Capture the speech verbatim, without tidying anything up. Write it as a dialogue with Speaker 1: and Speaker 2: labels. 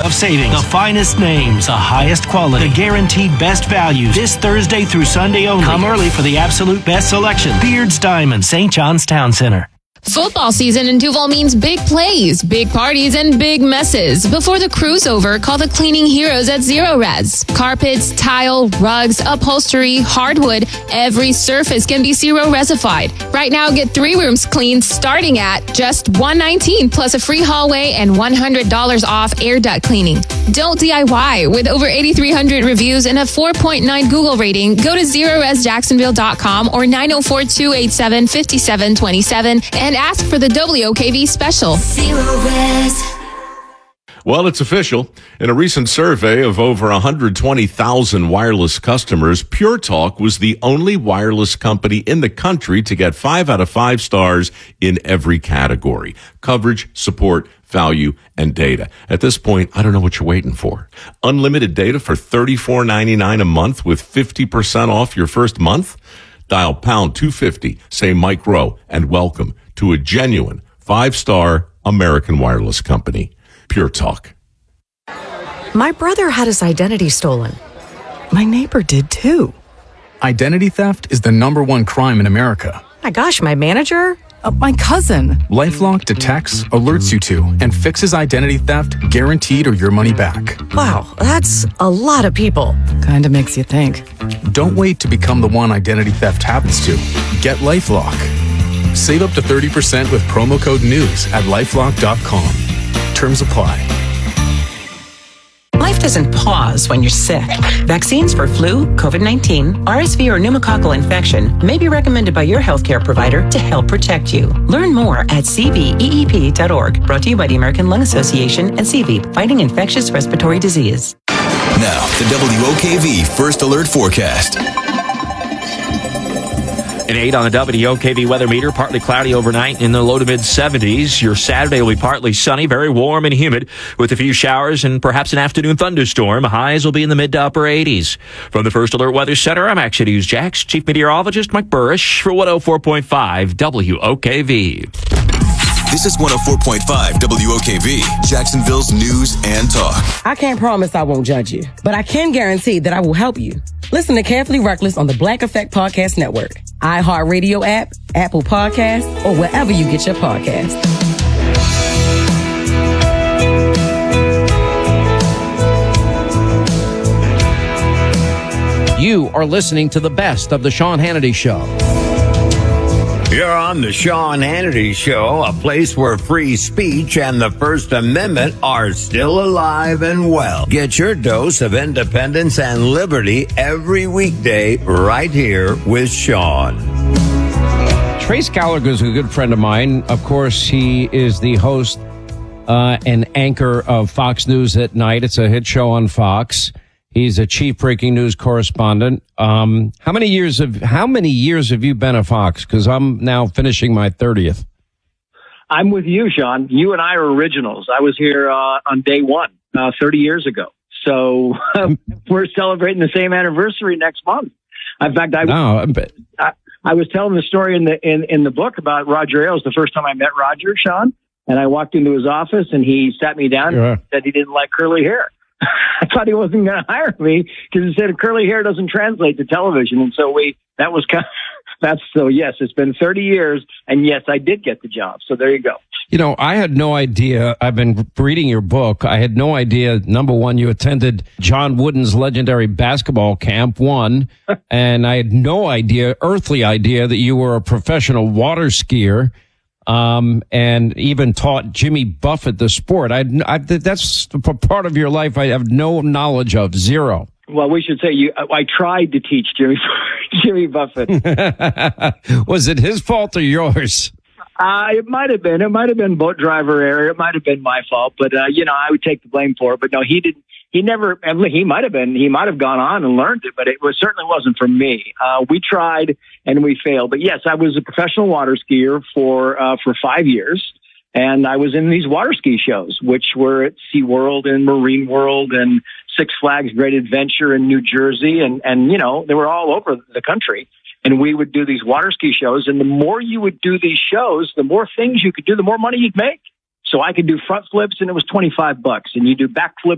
Speaker 1: of savings. The finest names, the highest quality, the guaranteed best values. This Thursday through Sunday only. Come early for the absolute best selection. Beard's Diamond, Saint John's Town Center.
Speaker 2: Football season in Duval means big plays, big parties, and big messes. Before the crew's over, call the cleaning heroes at Zero Res. Carpets, tile, rugs, upholstery, hardwood, every surface can be Zero Resified. Right now, get three rooms cleaned starting at just one hundred nineteen dollars plus a free hallway and one hundred dollars off air duct cleaning. Don't D I Y. With over eighty-three hundred reviews and a four point nine Google rating, go to zero res jacksonville dot com or nine oh four, two eight seven, five seven two seven and ask for the W O K V special. Zero Res.
Speaker 3: Well, it's official. In a recent survey of over one hundred twenty thousand wireless customers, Pure Talk was the only wireless company in the country to get five out of five stars in every category: coverage, support, value, and data. At this point, I don't know what you're waiting for. Unlimited data for thirty-four ninety-nine a month with fifty percent off your first month? Dial pound two fifty, say Mike Rowe, and welcome to a genuine five-star American wireless company. Pure Talk.
Speaker 4: My brother had his identity stolen. My neighbor did too.
Speaker 5: Identity theft is the number one crime in America.
Speaker 4: My gosh, my manager? Uh, my cousin.
Speaker 5: LifeLock detects, alerts you to, and fixes identity theft guaranteed or your money back.
Speaker 4: Wow, that's a lot of people. Kinda makes you think.
Speaker 5: Don't wait to become the one identity theft happens to. Get LifeLock. Save up to thirty percent with promo code NEWS at lifelock dot com. Terms apply.
Speaker 6: Life doesn't pause when you're sick. Vaccines for flu, COVID nineteen, R S V, or pneumococcal infection may be recommended by your healthcare provider to help protect you. Learn more at c v e e p dot org. Brought to you by the American Lung Association and C V, fighting infectious respiratory disease.
Speaker 7: Now, the W O K V First Alert Forecast.
Speaker 8: An eight on the W O K V weather meter, partly cloudy overnight in the low to mid seventies. Your Saturday will be partly sunny, very warm and humid with a few showers and perhaps an afternoon thunderstorm. Highs will be in the mid to upper eighties. From the First Alert Weather Center, I'm Action News Jax Chief Meteorologist Mike Burrish for one oh four point five W O K V.
Speaker 7: This is one oh four point five W O K V, Jacksonville's news and talk.
Speaker 9: I can't promise I won't judge you, but I can guarantee that I will help you. Listen to Carefully Reckless on the Black Effect Podcast Network, iHeartRadio app, Apple Podcasts, or wherever you get your podcasts.
Speaker 10: You are listening to the best of the Sean Hannity Show.
Speaker 11: You're on the Sean Hannity Show, a place where free speech and the First Amendment are still alive and well. Get your dose of independence and liberty every weekday right here with Sean.
Speaker 10: Trace Gallagher is a good friend of mine. Of course, he is the host uh, and anchor of Fox News at Night. It's a hit show on Fox. He's a chief breaking news correspondent. Um, how many years have how many years have you been at Fox? Because I'm now finishing my thirtieth.
Speaker 12: I'm with you, Sean. You and I are originals. I was here uh, on day one, uh, thirty years ago. So we're celebrating the same anniversary next month. In fact, I,
Speaker 10: no, but...
Speaker 12: I I was telling the story in the in, in the book about Roger Ailes. The first time I met Roger, Sean, and I walked into his office and he sat me down
Speaker 10: yeah.
Speaker 12: and said he didn't like curly hair. I thought he wasn't going to hire me because he said curly hair doesn't translate to television. And so we, that was kind of, that's so yes, it's been thirty years. And yes, I did get the job. So there you go.
Speaker 10: You know, I had no idea. I've been reading your book. I had no idea. Number one, you attended John Wooden's legendary basketball camp, one. And I had no idea, earthly idea, that you were a professional water skier. Um, and even taught Jimmy Buffett the sport. I, I, that's a part of your life I have no knowledge of, zero.
Speaker 12: Well, we should say you. I tried to teach Jimmy Jimmy Buffett.
Speaker 10: Was it his fault or yours?
Speaker 12: Uh, it might have been. It might have been boat driver error. It might have been my fault. But uh, you know, I would take the blame for it. But no, he didn't. He never. And he might have been. He might have gone on and learned it, but it was certainly wasn't for me. Uh, we tried and we failed. But yes, I was a professional water skier for uh, for five years, and I was in these water ski shows, which were at SeaWorld and Marine World and Six Flags Great Adventure in New Jersey, and and you know they were all over the country. And we would do these water ski shows, and the more you would do these shows, the more things you could do, the more money you'd make. So I could do front flips, and it was twenty-five bucks, and you do back flips